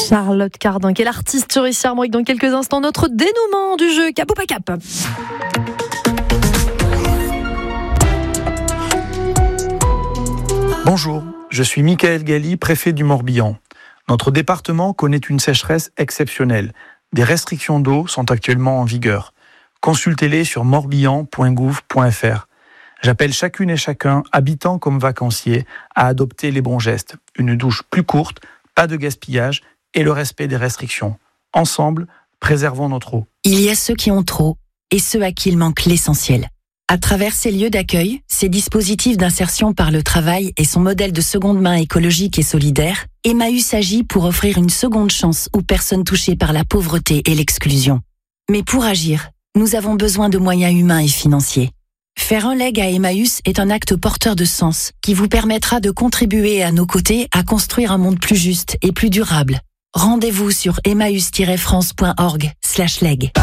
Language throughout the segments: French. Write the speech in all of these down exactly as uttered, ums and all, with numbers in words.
Charlotte Cardin, quelle artiste sur ici Armorique. Dans quelques instants, notre dénouement du jeu Cap ou pas Cap. Bonjour, je suis Michael Galli, préfet du Morbihan. Notre département connaît une sécheresse exceptionnelle. Des restrictions d'eau sont actuellement en vigueur. Consultez-les sur morbihan point gouv point f r. J'appelle chacune et chacun, habitants comme vacanciers, à adopter les bons gestes. Une douche plus courte, pas de gaspillage et le respect des restrictions. Ensemble, préservons notre eau. Il y a ceux qui ont trop et ceux à qui il manque l'essentiel. À travers ces lieux d'accueil, ces dispositifs d'insertion par le travail et son modèle de seconde main écologique et solidaire, Emmaüs agit pour offrir une seconde chance aux personnes touchées par la pauvreté et l'exclusion. Mais pour agir, nous avons besoin de moyens humains et financiers. Faire un leg à Emmaüs est un acte porteur de sens qui vous permettra de contribuer à nos côtés à construire un monde plus juste et plus durable. Rendez-vous sur emmaüs tiret france point org slash leg.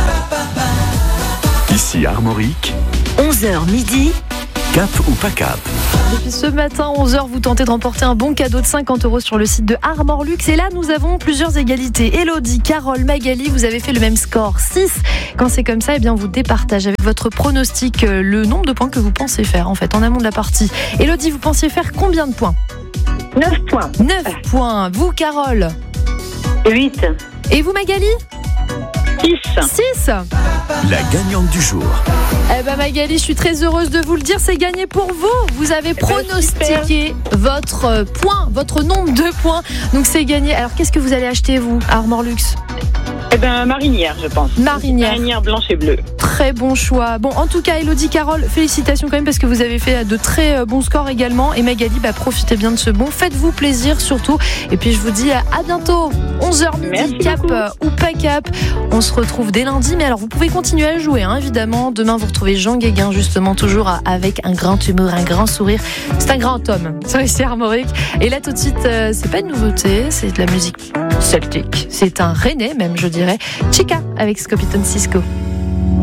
Ici Armorique, onze heures midi. Cap ou pas Cap? Depuis ce matin, onze heures, vous tentez de remporter un bon cadeau de cinquante euros sur le site de Armor Luxe. Et là, nous avons plusieurs égalités. Elodie, Carole, Magali, vous avez fait le même score, six. Quand c'est comme ça, eh bien, vous départagez avec votre pronostic le nombre de points que vous pensez faire, en fait, en amont de la partie. Elodie, vous pensiez faire combien de points? neuf points. neuf points. Vous, Carole? huit. Et vous, Magali? six. six. La gagnante du jour. Eh ben Magali, je suis très heureuse de vous le dire, c'est gagné pour vous. Vous avez pronostiqué votre point, votre nombre de points. Donc c'est gagné. Alors qu'est-ce que vous allez acheter, vous, à Armor Luxe? Eh ben, marinière, je pense. Marinière. Marinière blanche et bleue. Très bon choix. Bon, en tout cas, Elodie, Carole, félicitations quand même parce que vous avez fait de très bons scores également. Et Magali, bah, profitez bien de ce bon. Faites-vous plaisir surtout. Et puis, je vous dis à bientôt. onze heures midi, Cap ou pas Cap. On se retrouve dès lundi. Mais alors, vous pouvez continuer à jouer, hein, évidemment. Demain, vous retrouvez Jean Guéguin, justement, toujours avec un grand humour, un grand sourire. C'est un grand homme. Ça, c'est Armorique. Et là, tout de suite, euh, c'est pas une nouveauté. C'est de la musique celtique. C'est un René, même, je dirais. Chica avec Scopitone Cisco.